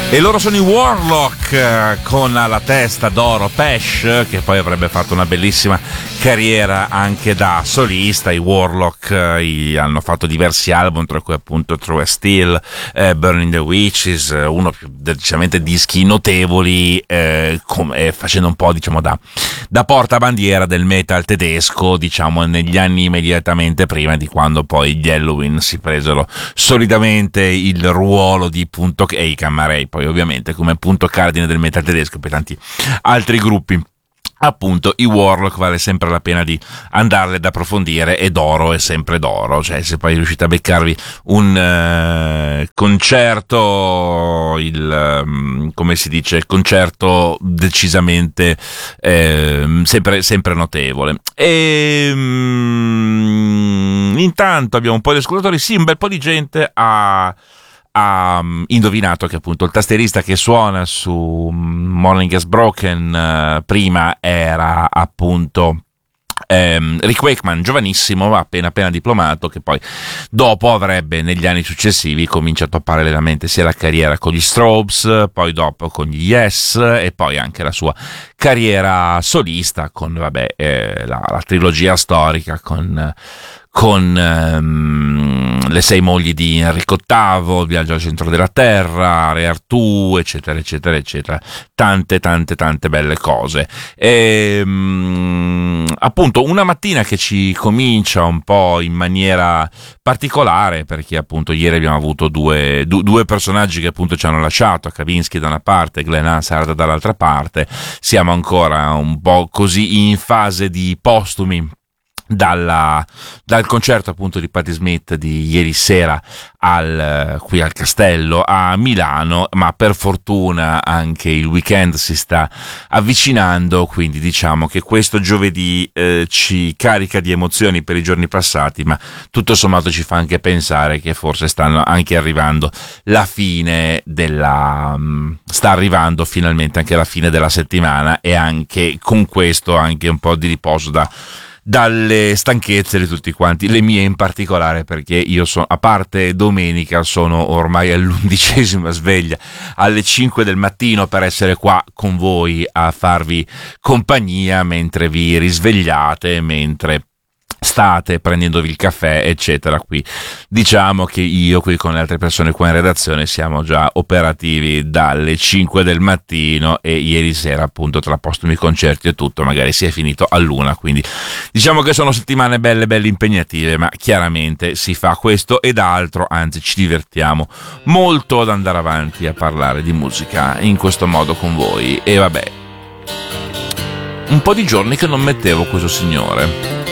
E loro sono i Warlock, con alla testa d'oro Pesh, che poi avrebbe fatto una bellissima carriera anche da solista. I Warlock hanno fatto diversi album, tra cui appunto True as Steel, Burning the Witches, uno più decisamente dischi notevoli, facendo un po', diciamo, da portabandiera del metal tedesco, diciamo, negli anni immediatamente prima di quando poi gli Helloween si presero solidamente il ruolo di punto, e i Gamma Ray poi ovviamente come punto cardine del metal tedesco per tanti altri gruppi. Appunto, i Warlock vale sempre la pena di andarle ad approfondire, e d'oro è sempre d'oro. Cioè, se poi riuscite a beccarvi un concerto, come si dice, concerto decisamente sempre notevole. E intanto abbiamo un po' di ascoltatori, sì, un bel po' di gente ha indovinato che appunto il tastierista che suona su Morning Has Broken prima era appunto Rick Wakeman, giovanissimo, appena diplomato, che poi dopo avrebbe negli anni successivi cominciato parallelamente sia la carriera con gli Strobes, poi dopo con gli Yes, e poi anche la sua carriera solista con la trilogia storica con le 6 mogli di Enrico VIII, il viaggio al centro della terra, Re Artù, eccetera eccetera eccetera, tante belle cose. E appunto una mattina che ci comincia un po' in maniera particolare, perché appunto ieri abbiamo avuto due personaggi che appunto ci hanno lasciato, Kavinsky da una parte, Glenn Hansard dall'altra parte. Siamo ancora un po' così in fase di postumi dal concerto appunto di Patti Smith di ieri sera qui al Castello a Milano, ma per fortuna anche il weekend si sta avvicinando, quindi diciamo che questo giovedì ci carica di emozioni per i giorni passati, ma tutto sommato ci fa anche pensare che forse stanno anche arrivando sta arrivando finalmente anche la fine della settimana, e anche con questo anche un po' di riposo dalle stanchezze di tutti quanti, le mie in particolare, perché io a parte domenica sono ormai all'11ª sveglia alle 5 del mattino per essere qua con voi a farvi compagnia mentre vi risvegliate, mentre state prendendovi il caffè eccetera. Qui diciamo che io qui con le altre persone qua in redazione siamo già operativi dalle 5 del mattino, e ieri sera appunto tra postumi concerti e tutto magari si è finito all'1, quindi diciamo che sono settimane belle impegnative, ma chiaramente si fa questo ed altro, anzi ci divertiamo molto ad andare avanti a parlare di musica in questo modo con voi. E vabbè, un po' di giorni che non mettevo questo signore,